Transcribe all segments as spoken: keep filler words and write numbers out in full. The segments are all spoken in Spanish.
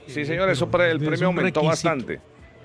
Sí, señor, eso pre- el Es premio un aumentó requisito. bastante.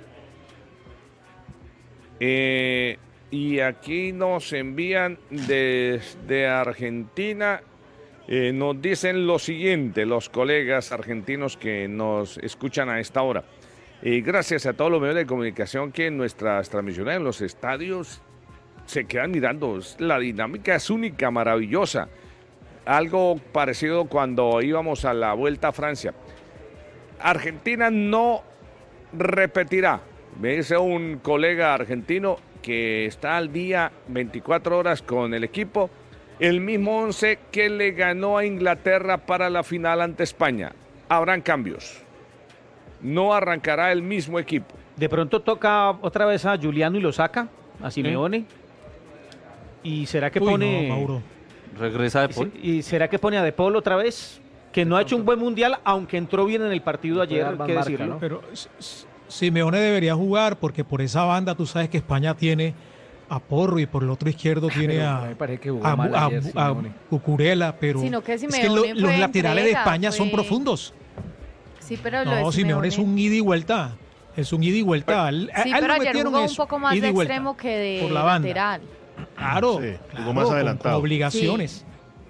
Eh, y aquí nos envían desde Argentina, eh, nos dicen lo siguiente, los colegas argentinos que nos escuchan a esta hora. Eh, gracias a todos los medios de comunicación que en nuestras transmisiones en los estadios se quedan mirando. La dinámica es única, maravillosa. Algo parecido cuando íbamos a la Vuelta a Francia. Argentina no repetirá. Me dice un colega argentino que está al día veinticuatro horas con el equipo, el mismo once que le ganó a Inglaterra para la final ante España. Habrán cambios. No arrancará el mismo equipo. De pronto toca otra vez a Juliano y lo saca, a Simeone. ¿Y será que Uy, pone no, Mauro. Regresa de ¿Y, Paul. se- y será que pone a De Paul otra vez? Que no ha hecho un buen mundial, aunque entró bien en el partido ayer, dar hay más que marca, decirlo. ¿no? Pero S- S- Simeone debería jugar porque por esa banda tú sabes que España tiene a Porro y por el otro izquierdo tiene Pero a, me parece que jugó a, mal a- ayer, a Simeone. Cucurella, pero Sino que es que Simeone lo- fue los laterales de entrega, España son fue- profundos. Sí, pero lo No, de Simeone es un ida y vuelta. Es un ida y vuelta. A él- a Sí, él pero lo ayer metieron jugó un eso, poco más ida de y vuelta, extremo que de por la banda. lateral. Claro, Sí, jugó claro, más con- adelantado. con obligaciones.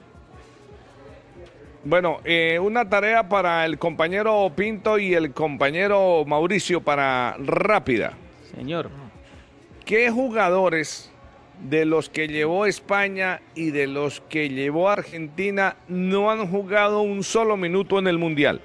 Bueno, eh, una tarea para el compañero Pinto y el compañero Mauricio para rápida. Señor. ¿Qué jugadores de los que llevó España y de los que llevó Argentina no han jugado un solo minuto en el Mundial?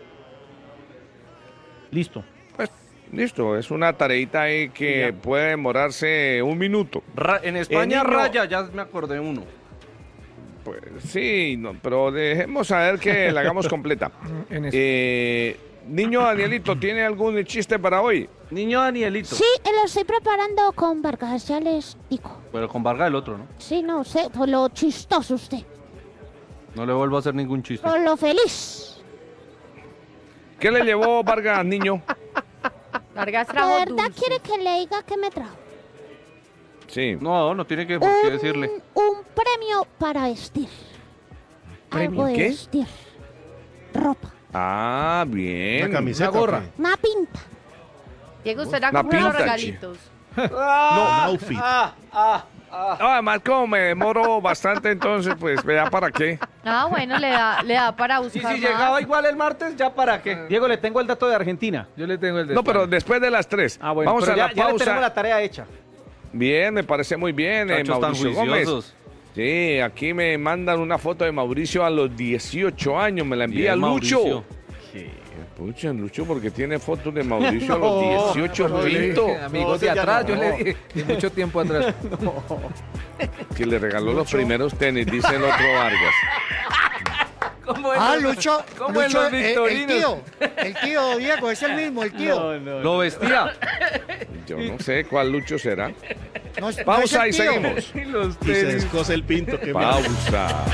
Listo. Pues listo, es una tareita ahí que Ya. puede demorarse un minuto. Ra- en España Eh, niño- raya, ya me acordé uno. Pues sí, no, pero dejemos a ver que la hagamos completa. En es- Eh, niño Danielito, ¿tiene algún chiste para hoy? Niño Danielito. Sí, lo estoy preparando con Vargas, ya les digo. Pero con Vargas el otro, ¿no? Sí, no sé, por lo chistoso usted, No le vuelvo a hacer ningún chiste. por lo feliz. ¿Qué le llevó Vargas, niño? Vargas ¿De trajo verdad dulce. quiere que le diga qué me trajo? Sí. No, no tiene que por qué decirle. Un, un premio para vestir. Algo de ¿Qué? vestir. Ropa. Ah, bien. Una camiseta. Una gorra. ¿o qué? Una pinta. Diego, usted era Una como los pinta, regalitos. No, un outfit. Ah, además, como me demoro bastante, entonces, pues, vea para qué. Ah, bueno, le da, le da para Y buscar si más. llegaba igual el martes, ¿ya para qué? Diego, le tengo el dato de Argentina. Yo le tengo el de No, pero España. después de las tres. Ah, bueno, Vamos pero a ya, la ya le pausa. tenemos la tarea hecha. Bien, me parece muy bien, eh, Muchachos tan Mauricio Gómez. juiciosos. Sí, aquí me mandan una foto de Mauricio a los dieciocho años, me la envía Bien, Lucho. Mauricio. Sí, pucha, Lucho, porque tiene fotos de Mauricio a No, los dieciocho, Yo le Pinto, dije, amigos de ya atrás, no. yo le dije, de mucho tiempo atrás. que le regaló los primeros tenis, dice el otro Vargas. Ah, Lucho, ¿Cómo en Lucho los el, el victorinos? tío, el tío Diego, es el mismo, el tío. Lo vestía. Yo no sé cuál Lucho será. No, es- no es Pausa el y tío. seguimos. Y se descoce el pinto. Que Pausa.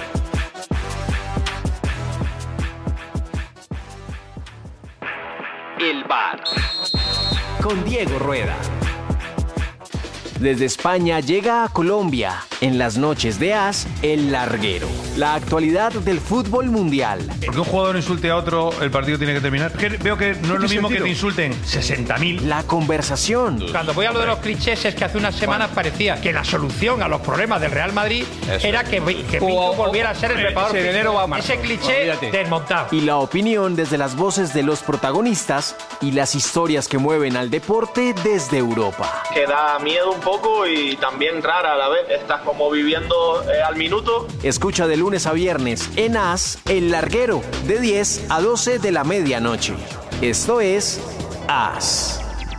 El bar con Diego Rueda. Desde España llega a Colombia, en las noches de As, El Larguero. La actualidad del fútbol mundial. Porque un jugador insulte a otro, el partido tiene que terminar. Que veo que no es lo mismo que te insulten sesenta mil. La conversación. Cuando voy a lo de los clichés es que hace unas semanas parecía que la solución a los problemas del Real Madrid era que, que Pinto volviera a ser el preparador ese físico. enero va a marzo. Ese cliché Olvídate. desmontado. Y la opinión desde las voces de los protagonistas y las historias que mueven al deporte desde Europa. Que da miedo un poco y también rara a la vez. Estás como viviendo eh, al minuto. Escucha de lunes a viernes en As, El Larguero, de diez a doce de la medianoche. Esto es As.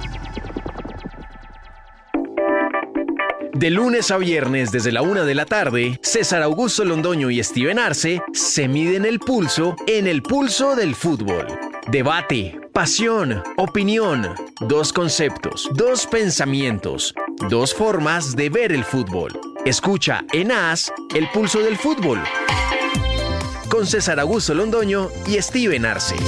De lunes a viernes desde la una de la tarde, César Augusto Londoño y Steven Arce se miden el pulso en el pulso del fútbol. Debate, pasión, opinión, dos conceptos, dos pensamientos, dos formas de ver el fútbol. Escucha en As el pulso del fútbol con César Augusto Londoño y Steven Arce.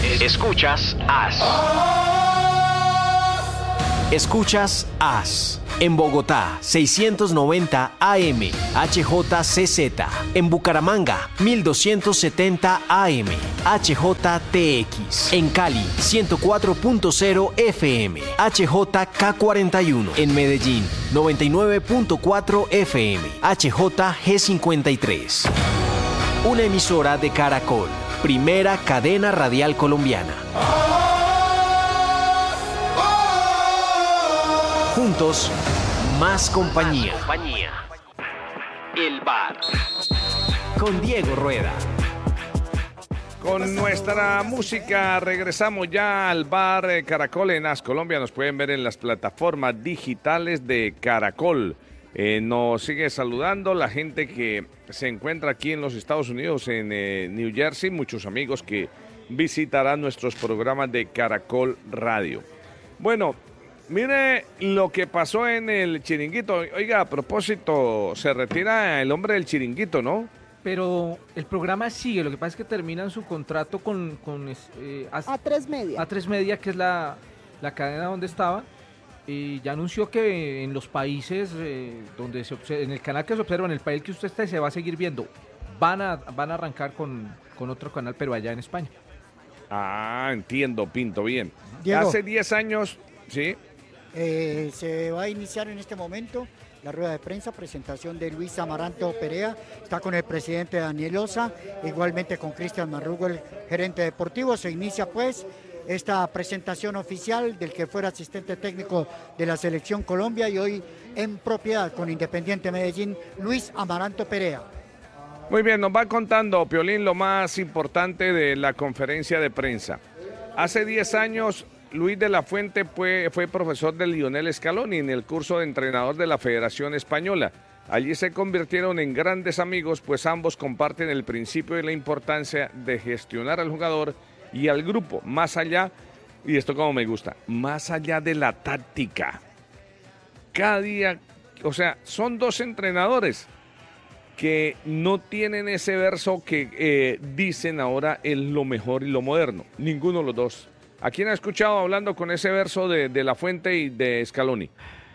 Escuchas As. Escuchas As. En Bogotá, seiscientos noventa A M, H J C Z. En Bucaramanga, mil doscientos setenta A M, H J T X. En Cali, ciento cuatro punto cero F M, H J K cuarenta y uno. En Medellín, noventa y nueve punto cuatro F M, H J G cincuenta y tres. Una emisora de Caracol, primera cadena radial colombiana. Juntos, más compañía. El bar. Con Diego Rueda. Con nuestra música regresamos ya al bar eh, Caracol en As Colombia. Nos pueden ver en las plataformas digitales de Caracol. Eh, nos sigue saludando la gente que se encuentra aquí en los Estados Unidos, en eh, New Jersey. Muchos amigos que visitarán nuestros programas de Caracol Radio. Bueno, mire lo que pasó en el Chiringuito. Oiga, a propósito, se retira el hombre del Chiringuito, ¿no? Pero el programa sigue, lo que pasa es que terminan su contrato con, con eh, A tres Media. A tres Media, que es la, la cadena donde estaba, y ya anunció que en los países eh, donde se observa, en el canal que se observa, en el país que usted está, se va a seguir viendo. Van a, van a arrancar con, con otro canal, pero allá en España. Ah, entiendo, Pinto, bien. Diego. Hace diez años, sí. Eh, se va a iniciar en este momento la rueda de prensa, presentación de Luis Amaranto Perea, está con el presidente Daniel Osa, igualmente con Cristian Marrugo, el gerente deportivo. Se inicia pues esta presentación oficial del que fuera asistente técnico de la Selección Colombia y hoy en propiedad con Independiente Medellín, Luis Amaranto Perea. Muy bien, nos va contando, Piolín, lo más importante de la conferencia de prensa. Hace diez años, Luis de la Fuente fue, fue profesor de Lionel Scaloni en el curso de entrenador de la Federación Española. Allí se convirtieron en grandes amigos, pues ambos comparten el principio y la importancia de gestionar al jugador y al grupo, más allá, y esto como me gusta, más allá de la táctica. Cada día, o sea, son dos entrenadores que no tienen ese verso que eh, dicen ahora es lo mejor y lo moderno. Ninguno de los dos. ¿A quién ha escuchado hablando con ese verso de, de La Fuente y de Scaloni?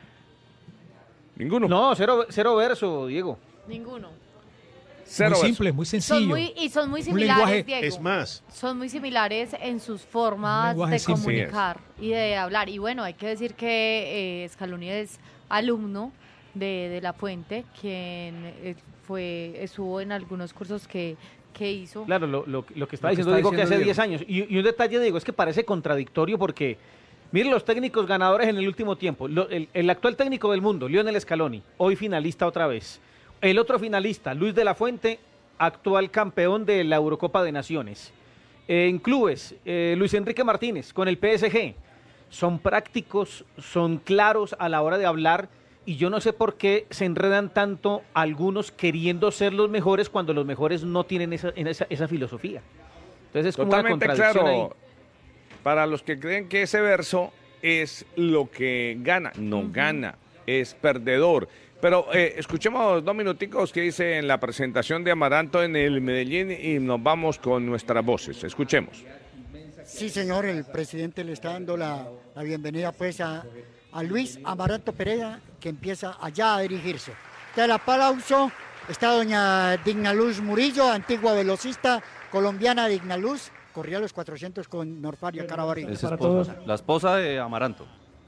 ¿Ninguno? No, cero, cero verso, Diego. Ninguno. Cero muy verso. simple, muy sencillo. Son muy, y son muy Un similares, lenguaje- Diego. Es más, Son muy similares en sus formas lenguaje de simple. comunicar y de hablar. Y bueno, hay que decir que eh, Scaloni es alumno de, de La Fuente, quien eh, fue estuvo en algunos cursos que, que hizo. Claro, lo, lo, lo que estaba Lo que diciendo está Diego que diciendo hace Diego. diez años. Y, y un detalle, Diego, es que parece contradictorio porque, miren los técnicos ganadores en el último tiempo. Lo- el, el actual técnico del mundo, Lionel Scaloni, hoy finalista otra vez. El otro finalista, Luis de la Fuente, actual campeón de la Eurocopa de Naciones. Eh, en clubes, eh, Luis Enrique Martínez con el P S G. Son prácticos, son claros a la hora de hablar y yo no sé por qué se enredan tanto algunos queriendo ser los mejores cuando los mejores no tienen esa, en esa, esa filosofía. Entonces es como Totalmente una contradicción claro. ahí. Para los que creen que ese verso es lo que gana, no uh-huh. gana, es perdedor. Pero eh, escuchemos dos minuticos que hice en la presentación de Amaranto en el Medellín y nos vamos con nuestras voces. Escuchemos. Sí, señor, el presidente le está dando la, la bienvenida pues a, a Luis Amaranto Perea, que empieza allá a dirigirse. De la aplauso está doña Dignaluz Murillo, antigua velocista colombiana Dignaluz, corría los cuatrocientos con Norfaria Carabarino. Es esposa, la esposa de Amaranto.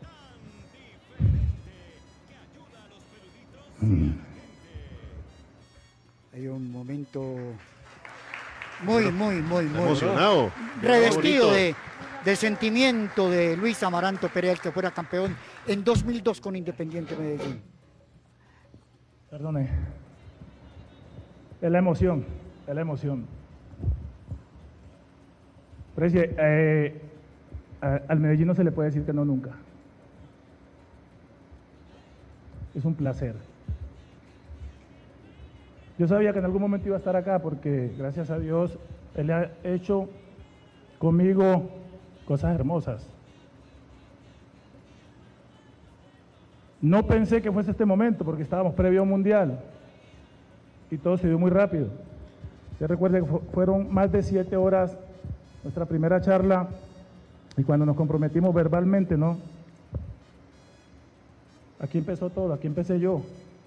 Hay un momento muy, muy, muy, muy emocionado. revestido de, de sentimiento de Luis Amaranto Perea, el que fuera campeón en dos mil dos con Independiente Medellín. Perdone. Es la emoción, es la emoción. Precie, eh, a- al Medellín no se le puede decir que no nunca. Es un placer. Yo sabía que en algún momento iba a estar acá porque, gracias a Dios, Él ha hecho conmigo cosas hermosas. No pensé que fuese este momento porque estábamos previo a un mundial y todo se dio muy rápido. Se recuerda que fu- fueron más de siete horas nuestra primera charla y cuando nos comprometimos verbalmente, ¿no? Aquí empezó todo, aquí empecé yo.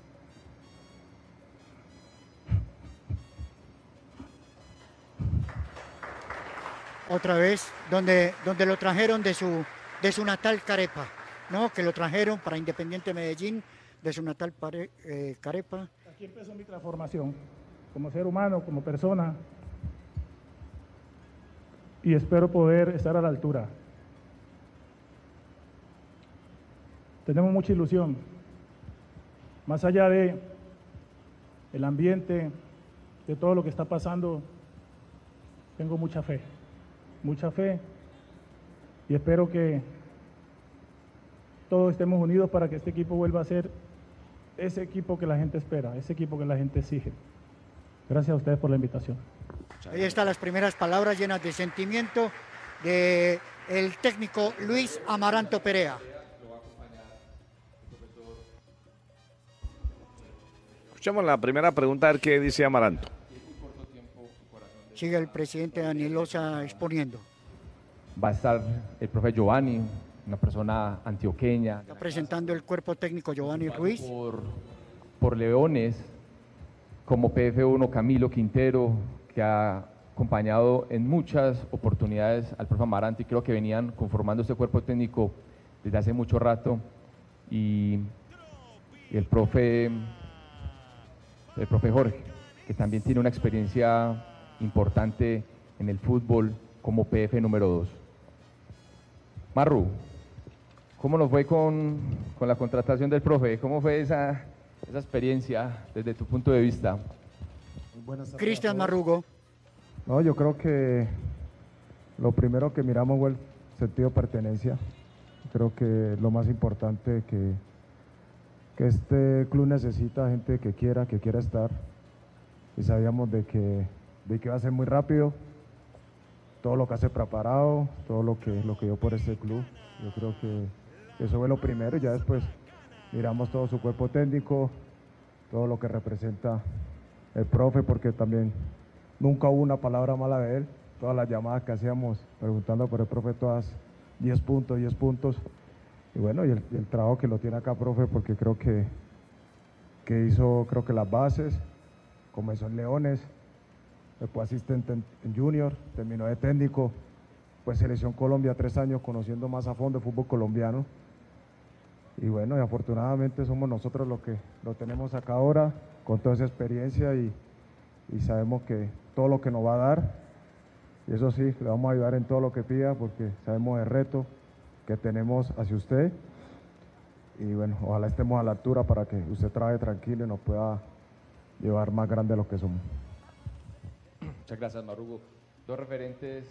Otra vez, donde, donde lo trajeron de su, de su natal Carepa, ¿no? Que lo trajeron para Independiente Medellín, de su natal pare, eh, Carepa. Aquí empezó mi transformación, como ser humano, como persona, y espero poder estar a la altura. Tenemos mucha ilusión, más allá de el ambiente, de todo lo que está pasando, tengo mucha fe, mucha fe, y espero que todos estemos unidos para que este equipo vuelva a ser ese equipo que la gente espera, ese equipo que la gente exige. Gracias a ustedes por la invitación. Ahí están las primeras palabras llenas de sentimiento de el técnico Luis Amaranto Perea. Escuchamos la primera pregunta, a ver qué dice Amaranto. Sigue el presidente Daniel Loza exponiendo. Va a estar el profe Giovanni, una persona antioqueña. Está presentando el cuerpo técnico Giovanni Ruiz. Por, por Leones, como P F uno Camilo Quintero, que ha acompañado en muchas oportunidades al profe Amaranto y creo que venían conformando este cuerpo técnico desde hace mucho rato. Y, y el profe... el profe Jorge, que también tiene una experiencia importante en el fútbol como P F número dos. Marru, ¿cómo nos fue con, con la contratación del profe? ¿Cómo fue esa, esa experiencia desde tu punto de vista? Cristian Marrugo. No, yo creo que lo primero que miramos fue el sentido de pertenencia. Creo que lo más importante que que este club necesita gente que quiera, que quiera estar, y sabíamos de que, de que iba a ser muy rápido, todo lo que hace preparado, todo lo que, lo que dio por este club. Yo creo que eso fue lo primero, y ya después miramos todo su cuerpo técnico, todo lo que representa el profe, porque también nunca hubo una palabra mala de él, todas las llamadas que hacíamos preguntando por el profe, todas diez puntos, diez puntos. Y bueno, y el, y el trabajo que lo tiene acá, profe, porque creo que, que hizo creo que las bases, comenzó en Leones, después asistente en, en Junior, terminó de técnico, pues Selección Colombia, tres años conociendo más a fondo el fútbol colombiano. Y bueno, y afortunadamente somos nosotros los que lo tenemos acá ahora, con toda esa experiencia, y, y sabemos que todo lo que nos va a dar, y eso sí, le vamos a ayudar en todo lo que pida, porque sabemos el reto que tenemos hacia usted, y bueno, ojalá estemos a la altura para que usted trabaje tranquilo y nos pueda llevar más grande de lo que somos. Muchas gracias, Marrugo. Dos referentes,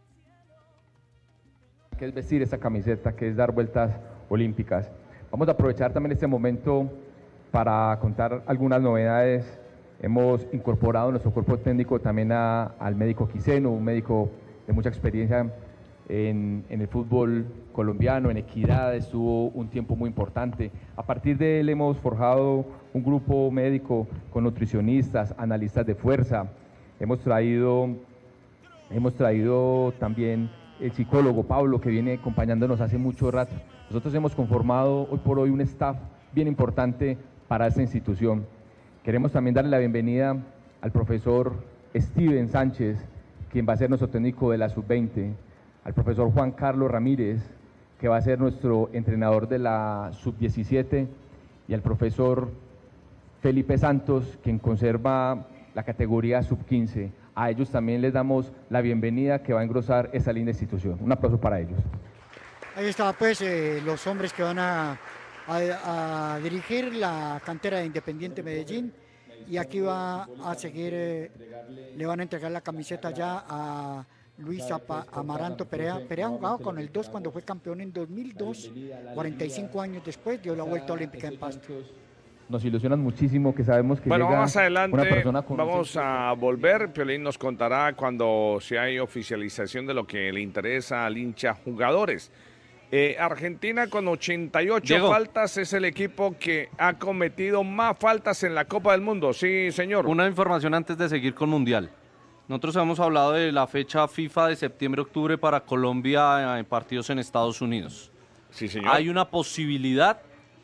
que es vestir esta camiseta, que es dar vueltas olímpicas. Vamos a aprovechar también este momento para contar algunas novedades. Hemos incorporado en nuestro cuerpo técnico también a, al médico Quiseno, un médico de mucha experiencia En, en el fútbol colombiano, en Equidad, estuvo un tiempo muy importante. A partir de él hemos forjado un grupo médico con nutricionistas, analistas de fuerza. Hemos traído, hemos traído también el psicólogo Pablo, que viene acompañándonos hace mucho rato. Nosotros hemos conformado hoy por hoy un staff bien importante para esta institución. Queremos también darle la bienvenida al profesor Steven Sánchez, quien va a ser nuestro técnico de la sub veinte, al profesor Juan Carlos Ramírez, que va a ser nuestro entrenador de la sub diecisiete, y al profesor Felipe Santos, quien conserva la categoría sub quince. A ellos también les damos la bienvenida, que va a engrosar esa linda institución. Un aplauso para ellos. Ahí está, pues, eh, los hombres que van a, a, a dirigir la cantera de Independiente Medellín, y aquí va a seguir, eh, le van a entregar la camiseta ya a Luis Apa, Amaranto Perea. Perea jugaba con el dos cuando fue campeón en dos mil dos, cuarenta y cinco años después dio la vuelta olímpica en Pasto. Nos ilusionan muchísimo, que sabemos que bueno, llega más adelante una persona con vamos a volver. Piolín nos contará cuando se hay oficialización de lo que le interesa al hincha jugadores. Eh, Argentina con ochenta y ocho Diego. faltas es el equipo que ha cometido más faltas en la Copa del Mundo. Sí, señor. Una información antes de seguir con Mundial. Nosotros hemos hablado de la fecha FIFA de septiembre-octubre para Colombia en partidos en Estados Unidos. Sí, señor. Hay una posibilidad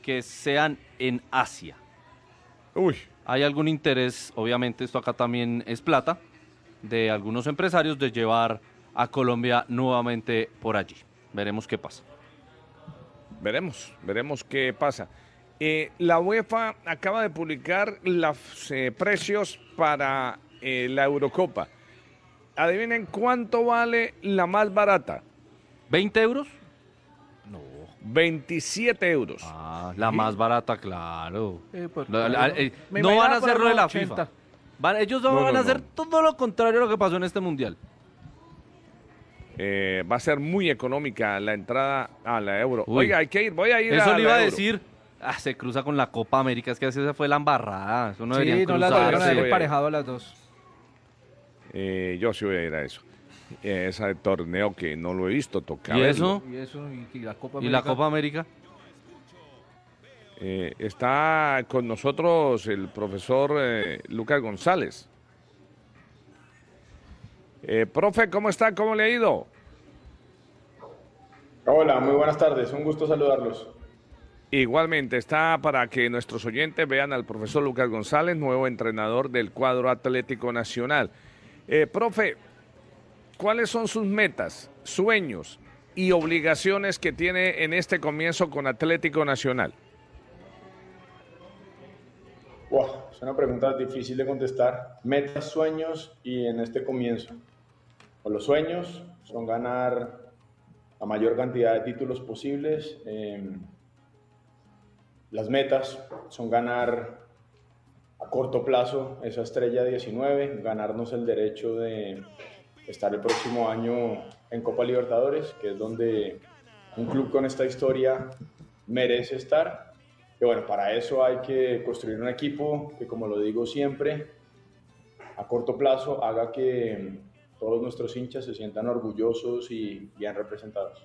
que sean en Asia. Uy. Hay algún interés, obviamente esto acá también es plata, de algunos empresarios de llevar a Colombia nuevamente por allí. Veremos qué pasa. Veremos, veremos qué pasa. Eh, la UEFA acaba de publicar los eh, precios para eh, la Eurocopa. Adivinen cuánto vale la más barata. ¿veinte euros? No. veintisiete euros. Ah, la más barata, claro. Eh, pues, La- la- claro. eh, Me no van a imaginaba por hacerlo de la ochenta. FIFA. Van- ellos no, No, van no, a hacer no. todo lo contrario a lo que pasó en este mundial. Eh, va a ser muy económica la entrada a la Euro. Uy. Oiga, hay que ir, voy a ir Eso a le la iba a Euro. decir. Ah, se cruza con la Copa América. Es que esa fue la embarrada. Eso no Sí, deberían no las debieron cruzarse. haber emparejado a las dos. Eh, yo sí voy a ir a eso. Eh, ese torneo que no lo he visto tocar. ¿Y eso? Y eso, y, y la Copa ¿Y la América. Copa América? Eh, está con nosotros el profesor eh, Lucas González. Eh, profe, ¿cómo está? ¿Cómo le ha ido? Hola, muy buenas tardes, un gusto saludarlos. Igualmente, está para que nuestros oyentes vean al profesor Lucas González, nuevo entrenador del cuadro Atlético Nacional. Eh, profe, ¿cuáles son sus metas, sueños y obligaciones que tiene en este comienzo con Atlético Nacional? Wow, es una pregunta difícil de contestar. Metas, sueños y en este comienzo. Pues los sueños son ganar la mayor cantidad de títulos posibles. Eh, las metas son ganar a corto plazo esa estrella diecinueve, ganarnos el derecho de estar el próximo año en Copa Libertadores, que es donde un club con esta historia merece estar. Y bueno, para eso hay que construir un equipo que, como lo digo siempre, a corto plazo haga que todos nuestros hinchas se sientan orgullosos y bien representados.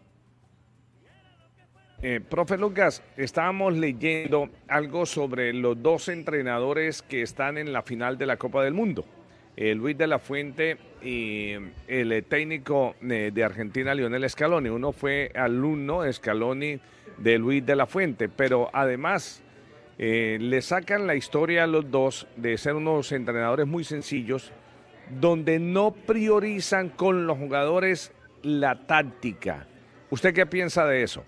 Eh, profe Lucas, estábamos leyendo algo sobre los dos entrenadores que están en la final de la Copa del Mundo. Eh, Luis de la Fuente y el eh, técnico eh, de Argentina, Lionel Scaloni. Uno fue alumno, Scaloni, de Luis de la Fuente, pero además eh, le sacan la historia a los dos de ser unos entrenadores muy sencillos, donde no priorizan con los jugadores la táctica. ¿Usted qué piensa de eso?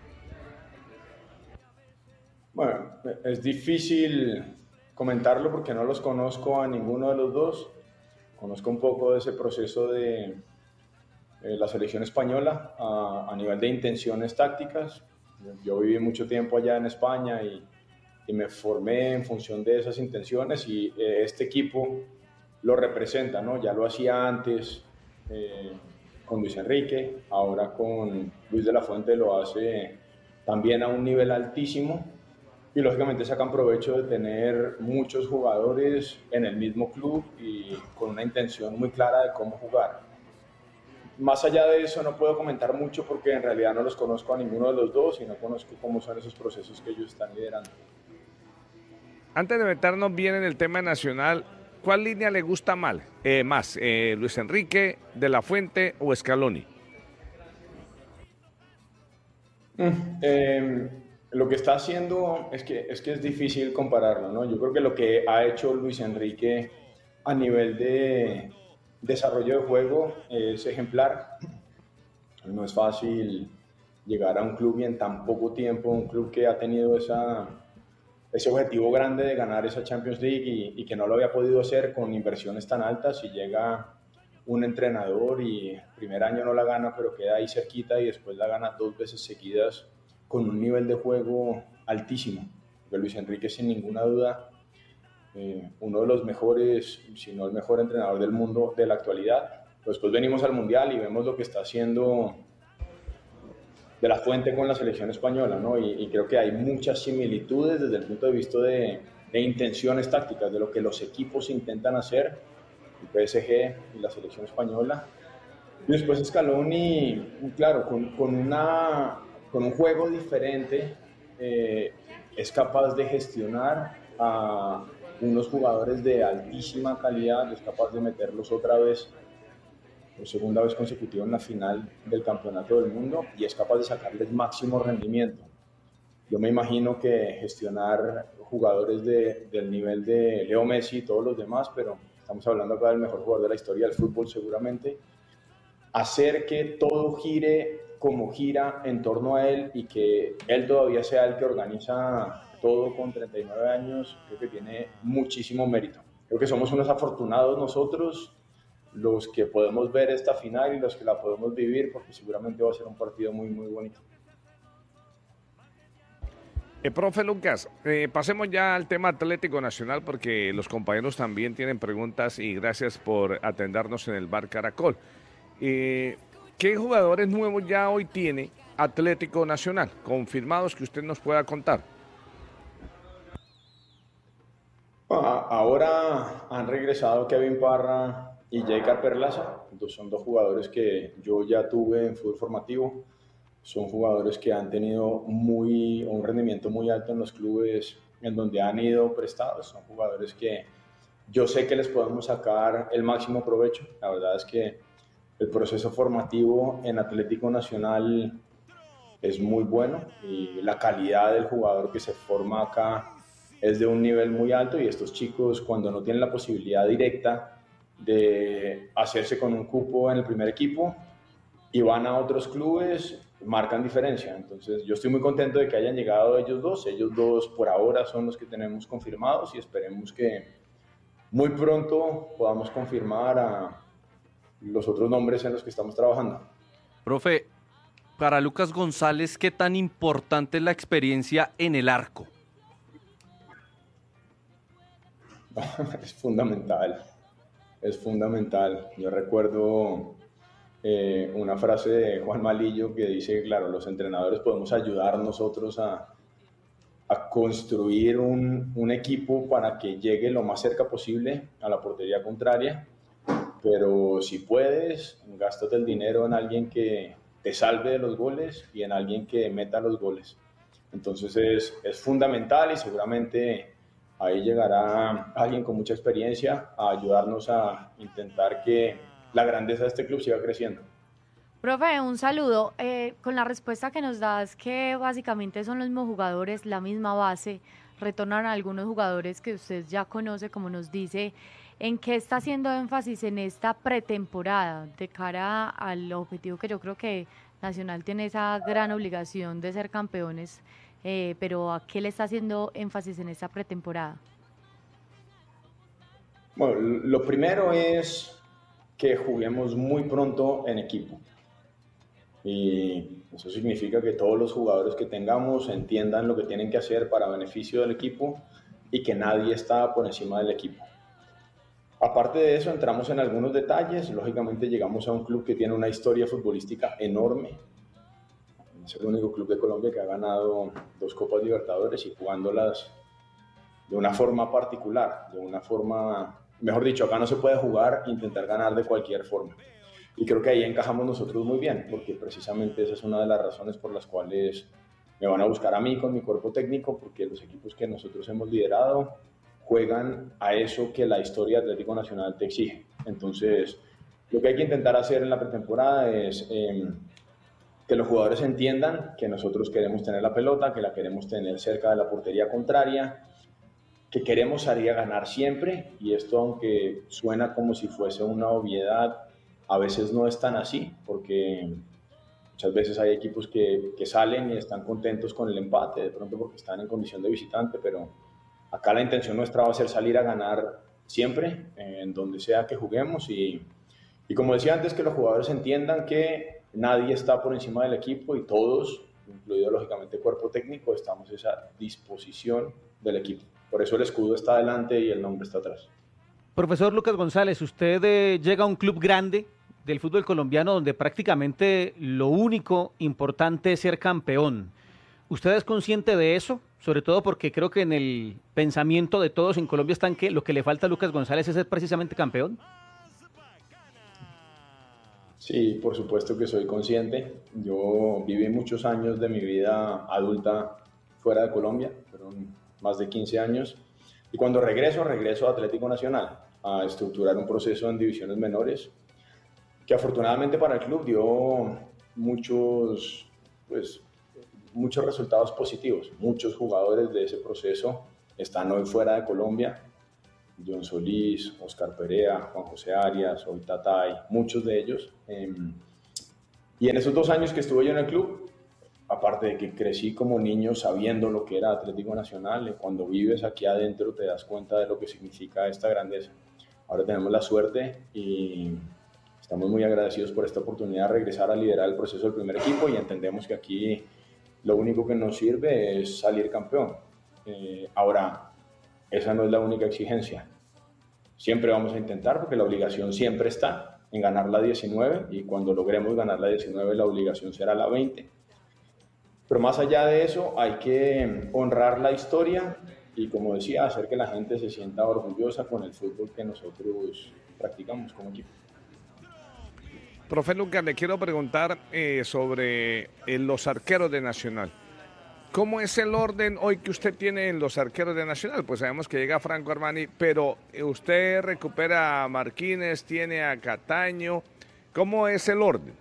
Bueno, es difícil comentarlo porque no los conozco a ninguno de los dos. Conozco un poco de ese proceso de eh, la selección española a, a nivel de intenciones tácticas. Yo viví mucho tiempo allá en España y, y me formé en función de esas intenciones y eh, este equipo lo representa, ¿no? Ya lo hacía antes eh, con Luis Enrique, ahora con Luis de la Fuente lo hace también a un nivel altísimo. Y lógicamente sacan provecho de tener muchos jugadores en el mismo club y con una intención muy clara de cómo jugar. Más allá de eso no puedo comentar mucho porque en realidad no los conozco a ninguno de los dos y no conozco cómo son esos procesos que ellos están liderando. Antes de meternos bien en el tema nacional, ¿cuál línea le gusta mal, eh, más? Eh, ¿Luis Enrique, De la Fuente o Scaloni? Mm, eh, Lo que está haciendo es que, es que es difícil compararlo, ¿no? Yo creo que lo que ha hecho Luis Enrique a nivel de desarrollo de juego es ejemplar. No es fácil llegar a un club y en tan poco tiempo, un club que ha tenido esa, ese objetivo grande de ganar esa Champions League y, y que no lo había podido hacer con inversiones tan altas, y llega un entrenador y el primer año no la gana, pero queda ahí cerquita y después la gana dos veces seguidas con un nivel de juego altísimo. De Luis Enrique, sin ninguna duda, eh, uno de los mejores, si no el mejor entrenador del mundo de la actualidad. Después venimos al Mundial y vemos lo que está haciendo De la Fuente con la selección española, ¿no? Y, y creo que hay muchas similitudes desde el punto de vista de, de intenciones tácticas, de lo que los equipos intentan hacer, el P S G y la selección española. Y después Scaloni, claro, con, con una... con un juego diferente, eh, es capaz de gestionar a unos jugadores de altísima calidad, es capaz de meterlos otra vez, por segunda vez consecutiva en la final del Campeonato del Mundo, y es capaz de sacarles máximo rendimiento. yo me imagino que gestionar jugadores de, del nivel de Leo Messi y todos los demás, pero estamos hablando acá del mejor jugador de la historia del fútbol seguramente, hacer que todo gire como gira en torno a él y que él todavía sea el que organiza todo con treinta y nueve años, creo que tiene muchísimo mérito. Creo que somos unos afortunados nosotros, los que podemos ver esta final y los que la podemos vivir, porque seguramente va a ser un partido muy, muy bonito. Eh, profe Lucas, eh, pasemos ya al tema Atlético Nacional porque los compañeros también tienen preguntas y gracias por atendernos en el Bar Caracol. Eh, ¿Qué jugadores nuevos ya hoy tiene Atlético Nacional, confirmados que usted nos pueda contar? Ahora han regresado Kevin Parra y Jaicar Perlaza, son dos jugadores que yo ya tuve en fútbol formativo. Son jugadores que han tenido muy, un rendimiento muy alto en los clubes en donde han ido prestados. Son jugadores que yo sé que les podemos sacar el máximo provecho. La verdad es que el proceso formativo en Atlético Nacional es muy bueno y la calidad del jugador que se forma acá es de un nivel muy alto y estos chicos cuando no tienen la posibilidad directa de hacerse con un cupo en el primer equipo y van a otros clubes, marcan diferencia. Entonces yo estoy muy contento de que hayan llegado ellos dos. Ellos dos por ahora son los que tenemos confirmados y esperemos que muy pronto podamos confirmar a los otros nombres en los que estamos trabajando. Profe, para Lucas González, ¿qué tan importante es la experiencia en el arco? Es fundamental, es fundamental. Yo recuerdo eh, una frase de Juan Malillo que dice, claro, los entrenadores podemos ayudar nosotros a, a construir un, un equipo para que llegue lo más cerca posible a la portería contraria, pero si puedes, gástate el dinero en alguien que te salve de los goles y en alguien que meta los goles. Entonces es, es fundamental y seguramente ahí llegará alguien con mucha experiencia a ayudarnos a intentar que la grandeza de este club siga creciendo. Profe, un saludo. Eh, con la respuesta que nos das, que básicamente son los mismos jugadores, la misma base, retornan a algunos jugadores que usted ya conoce, como nos dice, ¿en qué está haciendo énfasis en esta pretemporada de cara al objetivo que yo creo que Nacional tiene esa gran obligación de ser campeones? Eh, pero ¿a qué le está haciendo énfasis en esta pretemporada? Bueno, lo primero es que juguemos muy pronto en equipo. Y eso significa que todos los jugadores que tengamos entiendan lo que tienen que hacer para beneficio del equipo y que nadie está por encima del equipo. Aparte de eso, entramos en algunos detalles. Lógicamente llegamos a un club que tiene una historia futbolística enorme. Es el único club de Colombia que ha ganado dos Copas Libertadores y jugándolas de una forma particular, de una forma, mejor dicho, acá no se puede jugar e intentar ganar de cualquier forma. Y creo que ahí encajamos nosotros muy bien, porque precisamente esa es una de las razones por las cuales me van a buscar a mí con mi cuerpo técnico, porque los equipos que nosotros hemos liderado juegan a eso que la historia de Atlético Nacional te exige. Entonces, lo que hay que intentar hacer en la pretemporada es eh, que los jugadores entiendan que nosotros queremos tener la pelota, que la queremos tener cerca de la portería contraria, que queremos salir a ganar siempre, y esto, aunque suena como si fuese una obviedad, a veces no es tan así, porque muchas veces hay equipos que, que salen y están contentos con el empate, de pronto porque están en condición de visitante, pero acá la intención nuestra va a ser salir a ganar siempre, en donde sea que juguemos, y, y como decía antes, que los jugadores entiendan que nadie está por encima del equipo y todos, incluido lógicamente el cuerpo técnico, estamos a esa disposición del equipo. Por eso el escudo está adelante y el nombre está atrás. Profesor Lucas González, usted eh, llega a un club grande del fútbol colombiano donde prácticamente lo único importante es ser campeón. ¿Usted es consciente de eso? Sobre todo porque creo que en el pensamiento de todos en Colombia están que lo que le falta a Lucas González es ser precisamente campeón. Sí, por supuesto que soy consciente. Yo viví muchos años de mi vida adulta fuera de Colombia, fueron más de quince años. Y cuando regreso, regreso a Atlético Nacional a estructurar un proceso en divisiones menores que afortunadamente para el club dio muchos, pues, muchos resultados positivos. Muchos jugadores de ese proceso están hoy fuera de Colombia. John Solís, Oscar Perea, Juan José Arias, hoy Tatay, muchos de ellos. Eh, y en esos dos años que estuve yo en el club, aparte de que crecí como niño sabiendo lo que era Atlético Nacional, eh, cuando vives aquí adentro te das cuenta de lo que significa esta grandeza. Ahora tenemos la suerte y estamos muy agradecidos por esta oportunidad de regresar a liderar el proceso del primer equipo y entendemos que aquí lo único que nos sirve es salir campeón. Eh, ahora, esa no es la única exigencia. Siempre vamos a intentar, porque la obligación siempre está en ganar la diecinueve y cuando logremos ganar la diecinueve la obligación será la veinte. Pero más allá de eso hay que honrar la historia y, como decía, hacer que la gente se sienta orgullosa con el fútbol que nosotros practicamos como equipo. Profe Lucas, le quiero preguntar eh, sobre eh, los arqueros de Nacional. ¿Cómo es el orden hoy que usted tiene en los arqueros de Nacional? Pues sabemos que llega Franco Armani, pero usted recupera a Marquines, tiene a Cataño. ¿Cómo es el orden?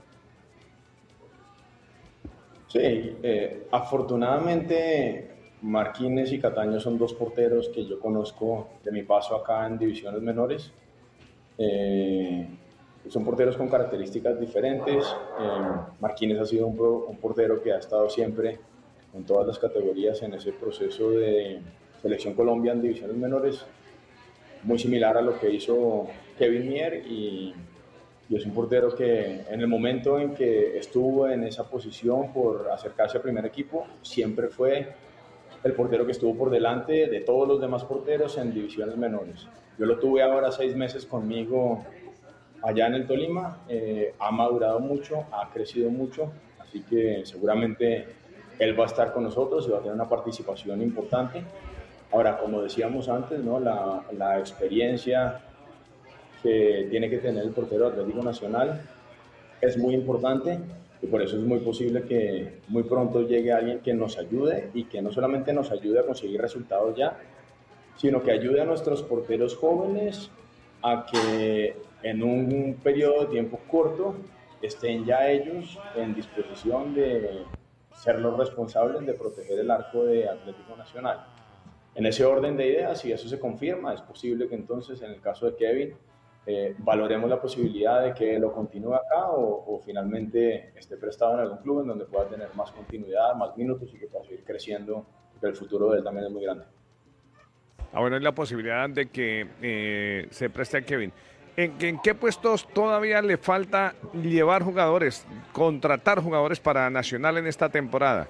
Sí, eh, afortunadamente Marquines y Cataño son dos porteros que yo conozco de mi paso acá en divisiones menores. Eh, son porteros con características diferentes. Eh, Marquines ha sido un, pro, un portero que ha estado siempre en todas las categorías en ese proceso de Selección Colombia en divisiones menores, muy similar a lo que hizo Kevin Mier, y, y es un portero que en el momento en que estuvo en esa posición por acercarse al primer equipo, siempre fue el portero que estuvo por delante de todos los demás porteros en divisiones menores. Yo lo tuve ahora seis meses conmigo allá en el Tolima, eh, ha madurado mucho, ha crecido mucho, así que seguramente él va a estar con nosotros y va a tener una participación importante. Ahora, como decíamos antes, ¿no? la, la experiencia que tiene que tener el portero Atlético Nacional es muy importante y por eso es muy posible que muy pronto llegue alguien que nos ayude y que no solamente nos ayude a conseguir resultados ya, sino que ayude a nuestros porteros jóvenes a que en un periodo de tiempo corto estén ya ellos en disposición de ser los responsables de proteger el arco de Atlético Nacional. En ese orden de ideas, si eso se confirma, es posible que entonces, en el caso de Kevin, eh, valoremos la posibilidad de que lo continúe acá o, o finalmente esté prestado en algún club en donde pueda tener más continuidad, más minutos y que pueda seguir creciendo, porque el futuro de él también es muy grande. Ah, bueno, es la posibilidad de que eh, se preste a Kevin. ¿En, ¿En qué puestos todavía le falta llevar jugadores, contratar jugadores para Nacional en esta temporada?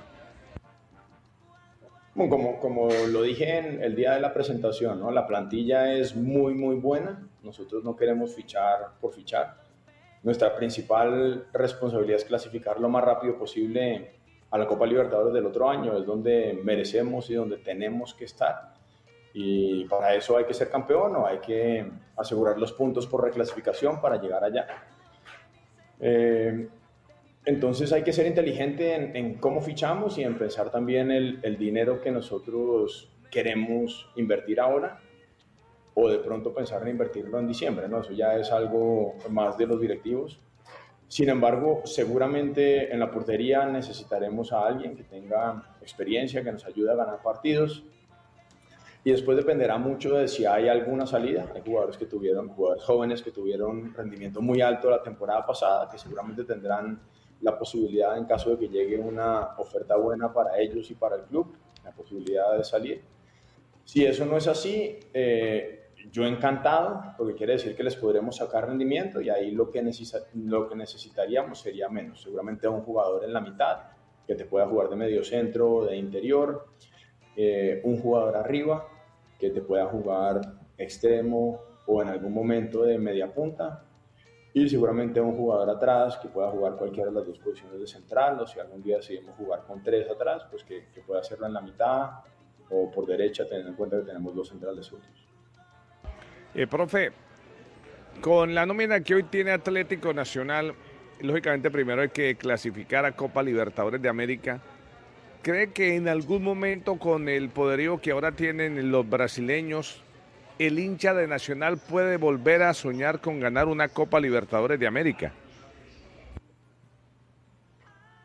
Bueno, como, como lo dije en el día de la presentación, ¿no? La plantilla es muy, muy buena. Nosotros no queremos fichar por fichar. Nuestra principal responsabilidad es clasificar lo más rápido posible a la Copa Libertadores del otro año. Es donde merecemos y donde tenemos que estar. Y para eso hay que ser campeón o hay que asegurar los puntos por reclasificación para llegar allá. Eh, entonces hay que ser inteligente en, en cómo fichamos y en pensar también el, el dinero que nosotros queremos invertir ahora o de pronto pensar en invertirlo en diciembre, ¿no? Eso ya es algo más de los directivos. Sin embargo, seguramente en la portería necesitaremos a alguien que tenga experiencia, que nos ayude a ganar partidos. Y después dependerá mucho de si hay alguna salida. Hay jugadores que tuvieron, jugadores jóvenes que tuvieron rendimiento muy alto la temporada pasada, que seguramente tendrán la posibilidad, en caso de que llegue una oferta buena para ellos y para el club, la posibilidad de salir. Si eso no es así, eh, yo encantado, porque quiere decir que les podremos sacar rendimiento y ahí lo que, necesita, lo que necesitaríamos sería menos. Seguramente un jugador en la mitad, que te pueda jugar de medio centro, de interior, eh, un jugador arriba, que te pueda jugar extremo o en algún momento de media punta, y seguramente un jugador atrás que pueda jugar cualquiera de las dos posiciones de central, o si algún día decidimos jugar con tres atrás, pues que, que pueda hacerlo en la mitad o por derecha, teniendo en cuenta que tenemos dos centrales zurdos. Eh, profe, con la nómina que hoy tiene Atlético Nacional, lógicamente primero hay que clasificar a Copa Libertadores de América. ¿Cree que en algún momento, con el poderío que ahora tienen los brasileños, el hincha de Nacional puede volver a soñar con ganar una Copa Libertadores de América?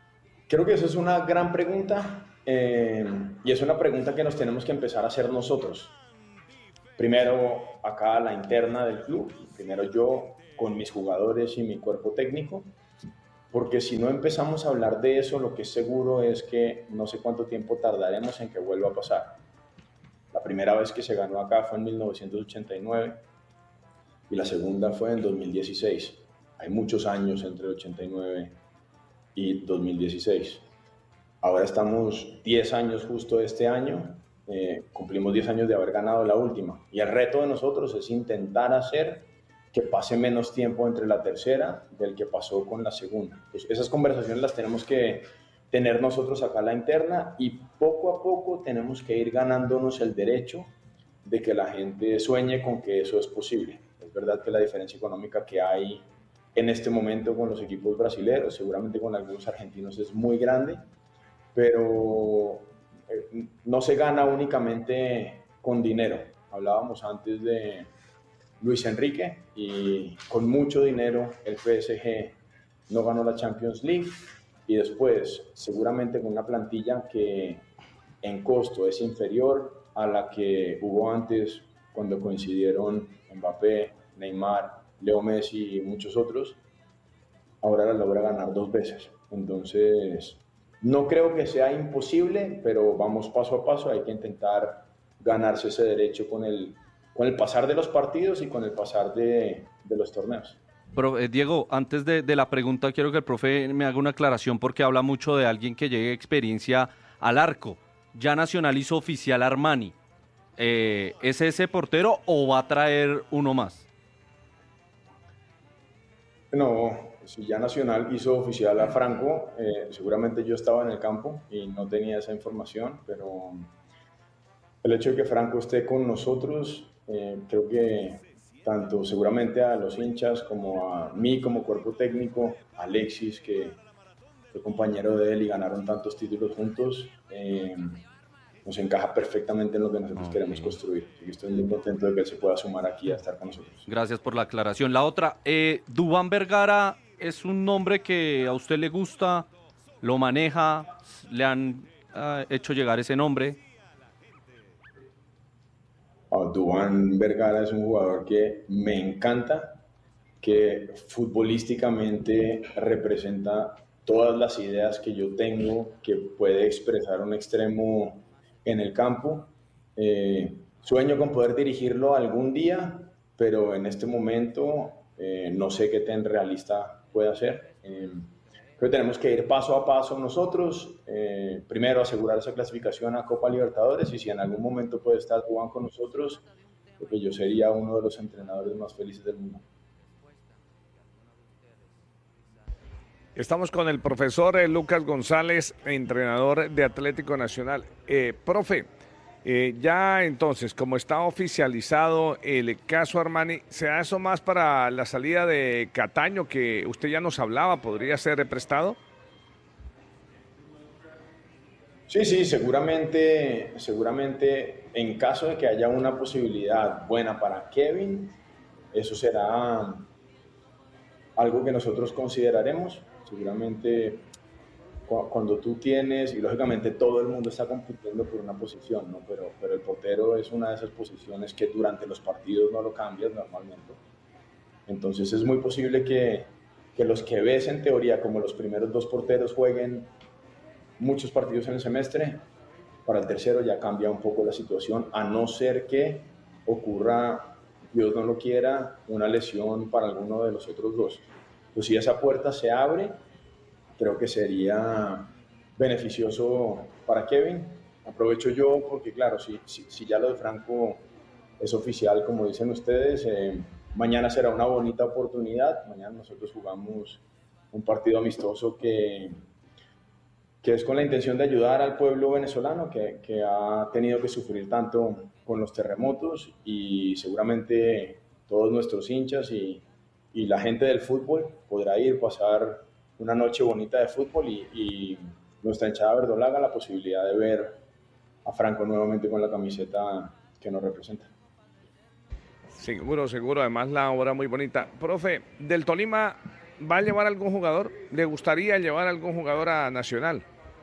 Creo que eso es una gran pregunta eh, y es una pregunta que nos tenemos que empezar a hacer nosotros. Primero acá la interna del club, primero yo con mis jugadores y mi cuerpo técnico, porque si no empezamos a hablar de eso, lo que es seguro es que no sé cuánto tiempo tardaremos en que vuelva a pasar. La primera vez que se ganó acá fue en mil novecientos ochenta y nueve y la segunda fue en dos mil dieciséis. Hay muchos años entre el ochenta y nueve y dos mil dieciséis. Ahora estamos diez años justo este año, eh, cumplimos diez años de haber ganado la última. Y el reto de nosotros es intentar hacer que pase menos tiempo entre la tercera del que pasó con la segunda. Entonces, esas conversaciones las tenemos que tener nosotros acá en la interna y poco a poco tenemos que ir ganándonos el derecho de que la gente sueñe con que eso es posible. Es verdad que la diferencia económica que hay en este momento con los equipos brasileños, seguramente con algunos argentinos, es muy grande, pero eh, no se gana únicamente con dinero. Hablábamos antes de Luis Enrique y con mucho dinero el P S G no ganó la Champions League y después seguramente con una plantilla que en costo es inferior a la que hubo antes cuando coincidieron Mbappé, Neymar, Leo Messi y muchos otros, ahora la logra ganar dos veces. Entonces, no creo que sea imposible, pero vamos paso a paso, hay que intentar ganarse ese derecho con el, con el pasar de los partidos y con el pasar de, de los torneos. Pero, eh, Diego, antes de, de la pregunta, quiero que el profe me haga una aclaración porque habla mucho de alguien que llegue experiencia al arco. Ya Nacional hizo oficial Armani. Eh, ¿Es ese portero o va a traer uno más? No, si ya Nacional hizo oficial a Franco, eh, seguramente yo estaba en el campo y no tenía esa información, pero el hecho de que Franco esté con nosotros, eh, creo que tanto seguramente a los hinchas como a mí como cuerpo técnico, a Alexis, que fue compañero de él y ganaron tantos títulos juntos, eh, nos encaja perfectamente en lo que nosotros okay. queremos construir. Y estoy muy contento de que él se pueda sumar aquí a estar con nosotros. Gracias por la aclaración. La otra, eh, Duván Vergara es un nombre que a usted le gusta, lo maneja, le han uh, hecho llegar ese nombre. Oh, Duván Vergara es un jugador que me encanta, que futbolísticamente representa todas las ideas que yo tengo, que puede expresar un extremo en el campo. Eh, sueño con poder dirigirlo algún día, pero en este momento eh, no sé qué tan realista puede ser. Eh, creo que tenemos que ir paso a paso nosotros, eh, primero asegurar esa clasificación a Copa Libertadores y si en algún momento puede estar Juan con nosotros, creo que yo sería uno de los entrenadores más felices del mundo. Estamos con el profesor eh, Lucas González, entrenador de Atlético Nacional. Eh, profe, eh, ya entonces, como está oficializado el caso Armani, ¿será eso más para la salida de Cataño, que usted ya nos hablaba, podría ser prestado? Sí, sí, seguramente, seguramente en caso de que haya una posibilidad buena para Kevin, eso será algo que nosotros consideraremos. Seguramente cuando tú tienes, y lógicamente todo el mundo está compitiendo por una posición, ¿no? pero, pero el portero es una de esas posiciones que durante los partidos no lo cambias normalmente. Entonces es muy posible que, que los que ves en teoría como los primeros dos porteros jueguen muchos partidos en el semestre, para el tercero ya cambia un poco la situación, a no ser que ocurra, Dios no lo quiera, una lesión para alguno de los otros dos. Pues si esa puerta se abre, creo que sería beneficioso para Kevin. Aprovecho yo porque, claro, si, si, si ya lo de Franco es oficial, como dicen ustedes, eh, mañana será una bonita oportunidad. Mañana nosotros jugamos un partido amistoso que, que es con la intención de ayudar al pueblo venezolano que, que ha tenido que sufrir tanto con los terremotos y seguramente todos nuestros hinchas y y la gente del fútbol podrá ir, pasar una noche bonita de fútbol y, y nuestra hinchada verdolaga la posibilidad de ver a Franco nuevamente con la camiseta que nos representa. Seguro, seguro, además la obra muy bonita. Profe, del Tolima ¿va a llevar algún jugador? ¿Le gustaría llevar algún jugador a Nacional?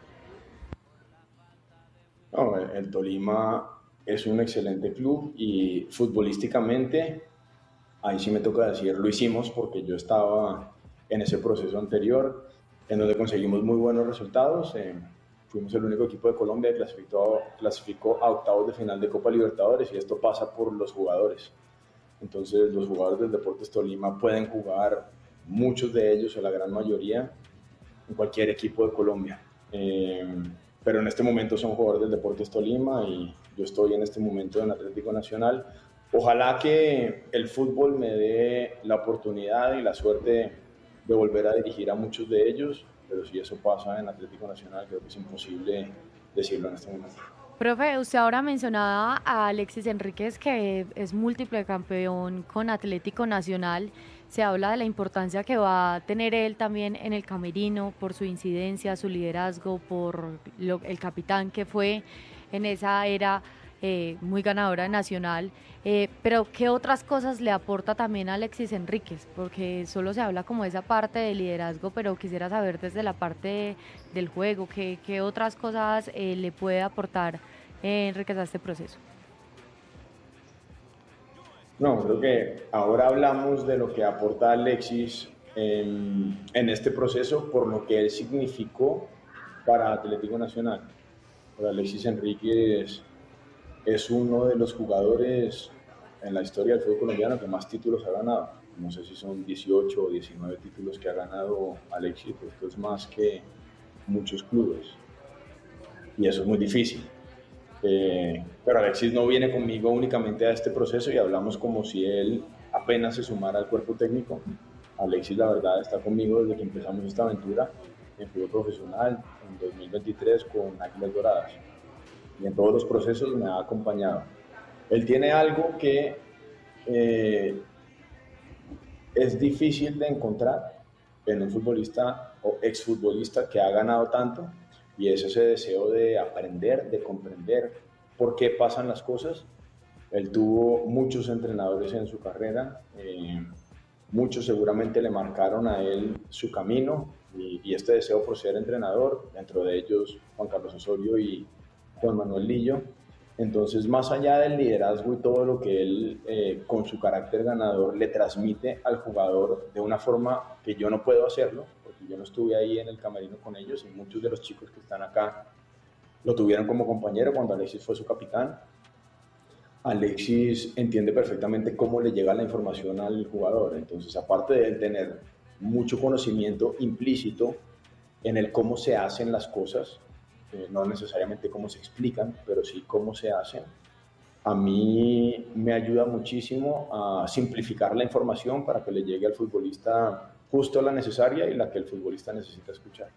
No, el, el Tolima es un excelente club y futbolísticamente, ahí sí me toca decir, lo hicimos porque yo estaba en ese proceso anterior, en donde conseguimos muy buenos resultados. Eh, fuimos el único equipo de Colombia que clasificó, clasificó a octavos de final de Copa Libertadores, y esto pasa por los jugadores. Entonces los jugadores del Deportes Tolima pueden jugar, muchos de ellos o la gran mayoría, en cualquier equipo de Colombia. Eh, pero en este momento son jugadores del Deportes Tolima y yo estoy en este momento en Atlético Nacional. Ojalá que el fútbol me dé la oportunidad y la suerte de volver a dirigir a muchos de ellos, pero si eso pasa en Atlético Nacional, creo que es imposible decirlo en este momento. Profe, usted ahora mencionaba a Alexis Enríquez, que es múltiple campeón con Atlético Nacional. Se habla de la importancia que va a tener él también en el camerino por su incidencia, su liderazgo, por lo, el capitán que fue en esa era eh, muy ganadora de Nacional. Eh, pero, ¿qué otras cosas le aporta también a Alexis Enríquez? Porque solo se habla como de esa parte de liderazgo, pero quisiera saber desde la parte de, del juego, ¿qué, qué otras cosas eh, le puede aportar eh, Enríquez a este proceso? No, creo que ahora hablamos de lo que aporta Alexis en, en este proceso por lo que él significó para Atlético Nacional. Para Alexis Enríquez es uno de los jugadores en la historia del fútbol colombiano que más títulos ha ganado. No sé si son dieciocho o diecinueve títulos que ha ganado Alexis, pero esto es más que muchos clubes. Y eso es muy difícil. Eh, pero Alexis no viene conmigo únicamente a este proceso y hablamos como si él apenas se sumara al cuerpo técnico. Alexis, la verdad, está conmigo desde que empezamos esta aventura en fútbol profesional en dos mil veintitrés con Águilas Doradas. Y en todos los procesos me ha acompañado. Él tiene algo que eh, es difícil de encontrar en un futbolista o exfutbolista que ha ganado tanto, y es ese deseo de aprender, de comprender por qué pasan las cosas. Él tuvo muchos entrenadores en su carrera, eh, muchos seguramente le marcaron a él su camino y, y este deseo por ser entrenador, dentro de ellos Juan Carlos Osorio y Juan Manuel Lillo. Entonces, más allá del liderazgo y todo lo que él, eh, con su carácter ganador, le transmite al jugador de una forma que yo no puedo hacerlo, porque yo no estuve ahí en el camerino con ellos y muchos de los chicos que están acá lo tuvieron como compañero cuando Alexis fue su capitán. Alexis entiende perfectamente cómo le llega la información al jugador. Entonces, aparte de él tener mucho conocimiento implícito en el cómo se hacen las cosas, eh, no necesariamente cómo se explican, pero sí cómo se hacen, a mí me ayuda muchísimo a simplificar la información para que le llegue al futbolista justo la necesaria y la que el futbolista necesita escuchar.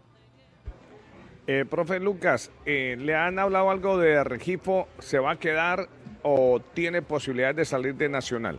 Eh, profe Lucas, eh, ¿le han hablado algo de Regifo? ¿Se va a quedar o tiene posibilidad de salir de Nacional?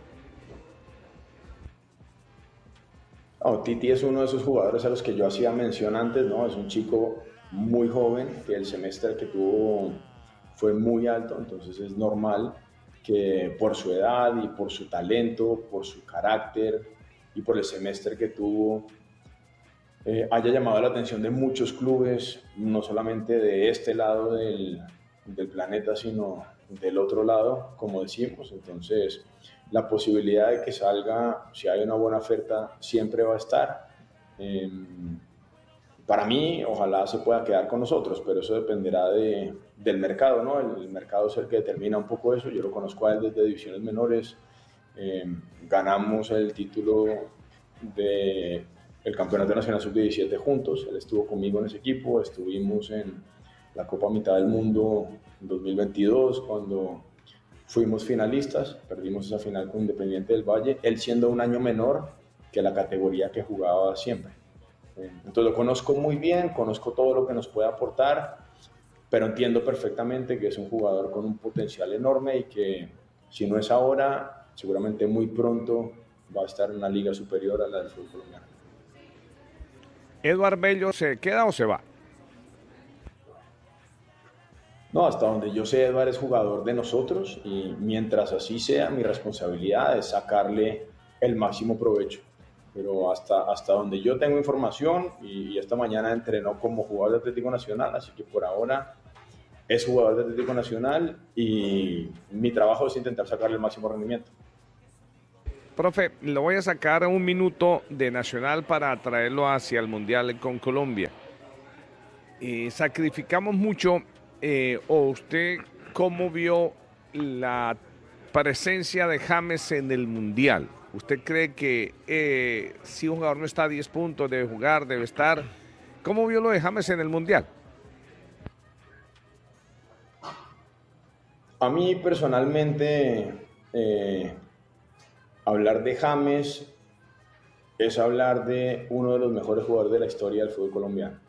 Oh, Titi es uno de esos jugadores a los que yo hacía mención antes, ¿no? Es un chico muy joven, que el semestre que tuvo fue muy alto, entonces es normal que por su edad y por su talento, por su carácter y por el semestre que tuvo, eh, haya llamado la atención de muchos clubes, no solamente de este lado del, del planeta, sino del otro lado, como decimos. Entonces, la posibilidad de que salga, si hay una buena oferta, siempre va a estar. Eh, para mí, ojalá se pueda quedar con nosotros, pero eso dependerá de, del mercado, ¿no? El, el mercado es el que determina un poco eso. Yo lo conozco a él desde divisiones menores. Eh, ganamos el título del Campeonato Nacional sub diecisiete juntos. Él estuvo conmigo en ese equipo. Estuvimos en la Copa Mitad del Mundo en dos mil veintidós, cuando fuimos finalistas. Perdimos esa final con Independiente del Valle, él siendo un año menor que la categoría que jugaba siempre. Entonces lo conozco muy bien, conozco todo lo que nos puede aportar, pero entiendo perfectamente que es un jugador con un potencial enorme y que, si no es ahora, seguramente muy pronto va a estar en una liga superior a la del fútbol colombiano. ¿Eduard Bello se queda o se va? No, hasta donde yo sé, Eduard es jugador de nosotros y mientras así sea, mi responsabilidad es sacarle el máximo provecho. pero hasta, hasta donde yo tengo información, y, y esta mañana entrenó como jugador de Atlético Nacional, así que por ahora es jugador de Atlético Nacional y mi trabajo es intentar sacarle el máximo rendimiento. Profe, lo voy a sacar un minuto de Nacional para traerlo hacia el Mundial con Colombia. Eh, sacrificamos mucho, eh, o usted, ¿cómo vio la presencia de James en el Mundial? ¿Usted cree que eh, si un jugador no está a diez puntos, debe jugar, debe estar? ¿Cómo vio lo de James en el Mundial? A mí personalmente, eh, hablar de James es hablar de uno de los mejores jugadores de la historia del fútbol colombiano.